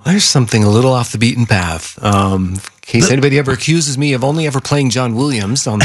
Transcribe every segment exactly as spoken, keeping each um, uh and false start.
There's something a little off the beaten path. Um, in case The- anybody ever accuses me of only ever playing John Williams on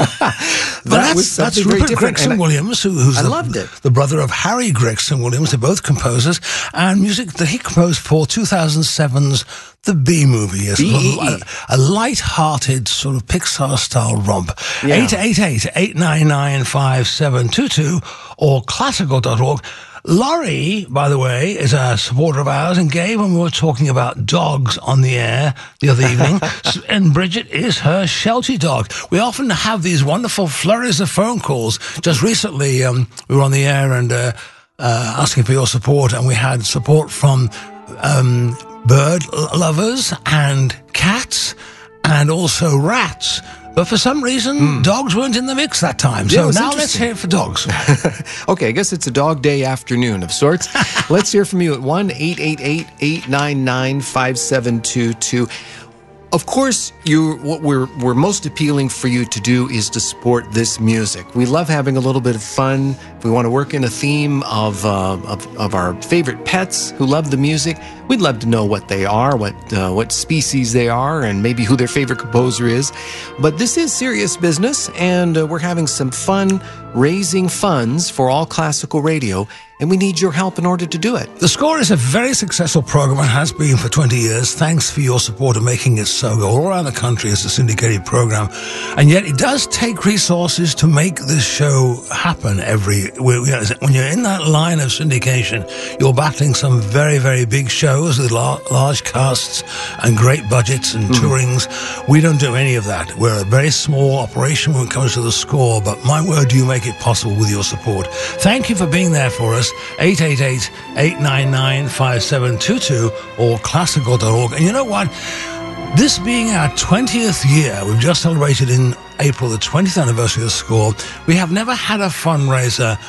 that But that's, was that's something very Rupert different. Gregson And I- Williams, who, who's I the, loved it. the brother of Harry Gregson Williams. They're both composers, and music that he composed for two thousand seven's The Bee Movie, a, sort of, B E E. a, a light-hearted sort of Pixar-style romp. Yeah. eight eight eight, eight nine nine, five seven two two or classical dot org. Laurie, by the way, is a supporter of ours, and Gabe, when we were talking about dogs on the air the other evening, s- and Bridget is her Sheltie dog. We often have these wonderful flurries of phone calls. Just recently, um, we were on the air and uh, uh, asking for your support, and we had support from um, bird l- lovers and cats and also rats. But for some reason, dogs weren't in the mix that time. Yeah, it So was now let's interesting. hear it for dogs. Okay, I guess it's a dog day afternoon of sorts. Let's hear from you at one eight eight eight, eight nine nine, five seven two two. Of course, you what we're we're most appealing for you to do is to support this music. We love having a little bit of fun. If we want to work in a theme of uh, of, of our favorite pets who love the music, we'd love to know what they are, what uh, what species they are, and maybe who their favorite composer is. But this is serious business, and uh, we're having some fun raising funds for All Classical Radio, and we need your help in order to do it. The Score is a very successful program and has been for twenty years. Thanks for your support of making it so. All around the country it's a syndicated program. And yet it does take resources to make this show happen every... When you're in that line of syndication, you're battling some very, very big shows with lar- large casts and great budgets and Mm-hmm. tourings. We don't do any of that. We're a very small operation when it comes to The Score, but my word, you make it possible with your support. Thank you for being there for us. eight eight eight, eight nine nine, five seven two two or classical dot org. And you know what? This being our twentieth year, we've just celebrated in April the twentieth anniversary of The Score. We have never had a fundraiser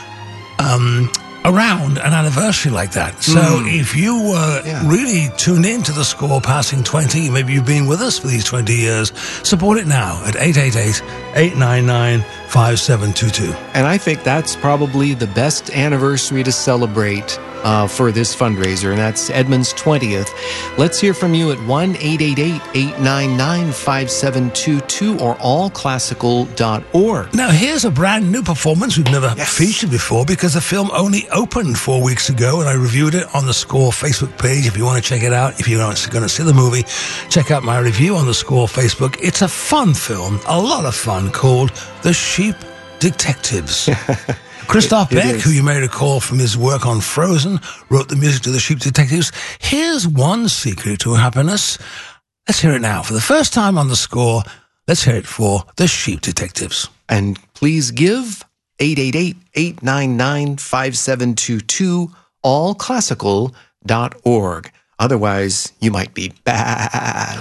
um, around an anniversary like that. So if you uh, Yeah. really tuned in to The Score passing twenty, maybe you've been with us for these twenty years, support it now at eight eight eight, eight nine nine, five seven two two. And I think that's probably the best anniversary to celebrate uh, for this fundraiser, and that's Edmund's twentieth. Let's hear from you at one eight eight eight, eight nine nine, five seven two two or all classical dot org. Now, here's a brand new performance we've never Yes. featured before because the film only opened four weeks ago, and I reviewed it on the Score Facebook page. If you want to check it out, if you're going to see the movie, check out my review on the Score Facebook. It's a fun film, a lot of fun, called The Sheep Detectives. Christoph It- it Beck, is. who you may recall from his work on Frozen, wrote the music to The Sheep Detectives. Here's one secret to happiness. Let's hear it now. For the first time on the Score, let's hear it for The Sheep Detectives. And please give eight eight eight, eight nine nine, five seven two two, all classical dot org. Otherwise, you might be bad.